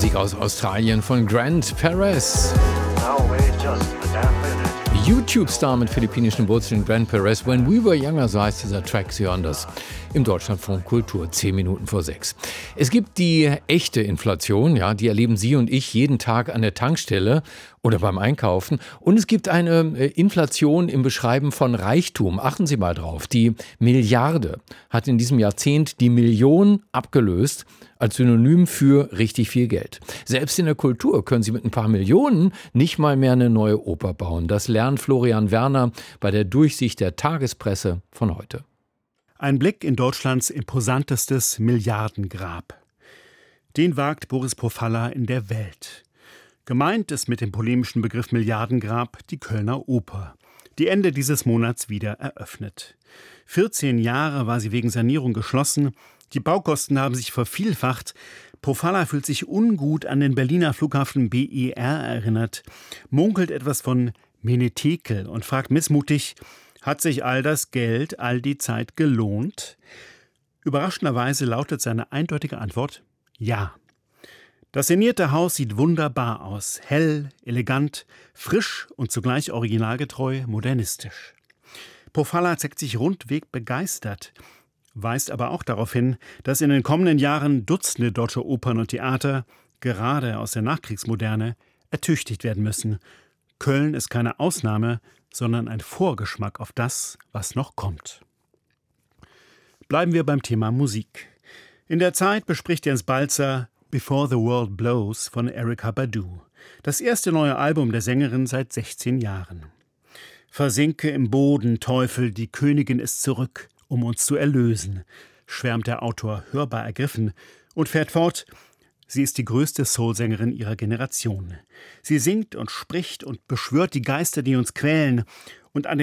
Musik aus Australien von Grant Perez. YouTube-Star mit philippinischen Wurzeln Grant Perez. When We Were Younger, so heißt dieser Track. Sie hören das im Deutschlandfunk Kultur, 10 Minuten vor 6. Es gibt die echte Inflation, ja, die erleben Sie und ich jeden Tag an der Tankstelle oder beim Einkaufen. Und es gibt eine Inflation im Beschreiben von Reichtum. Achten Sie mal drauf. Die Milliarde hat in diesem Jahrzehnt die Million abgelöst als Synonym für richtig viel Geld. Selbst in der Kultur können Sie mit ein paar Millionen nicht mal mehr eine neue Oper bauen. Das lernt Florian Werner bei der Durchsicht der Tagespresse von heute. Ein Blick in Deutschlands imposantestes Milliardengrab. Den wagt Boris Pofalla in der Welt. Gemeint ist mit dem polemischen Begriff Milliardengrab die Kölner Oper, die Ende dieses Monats wieder eröffnet. 14 Jahre war sie wegen Sanierung geschlossen. Die Baukosten haben sich vervielfacht. Pofalla fühlt sich ungut an den Berliner Flughafen BER erinnert, munkelt etwas von Menetekel und fragt missmutig: Hat sich all das Geld, all die Zeit gelohnt? Überraschenderweise lautet seine eindeutige Antwort: ja. Das sanierte Haus sieht wunderbar aus. Hell, elegant, frisch und zugleich originalgetreu modernistisch. Pofalla zeigt sich rundweg begeistert, weist aber auch darauf hin, dass in den kommenden Jahren Dutzende deutsche Opern und Theater, gerade aus der Nachkriegsmoderne, ertüchtigt werden müssen. Köln ist keine Ausnahme, sondern ein Vorgeschmack auf das, was noch kommt. Bleiben wir beim Thema Musik. In der Zeit bespricht Jens Balzer Before the World Blows von Erykah Badu, das erste neue Album der Sängerin seit 16 Jahren. Versinke im Boden, Teufel, die Königin ist zurück, um uns zu erlösen, schwärmt der Autor hörbar ergriffen und fährt fort: Sie ist die größte Soul-Sängerin ihrer Generation. Sie singt und spricht und beschwört die Geister, die uns quälen, und an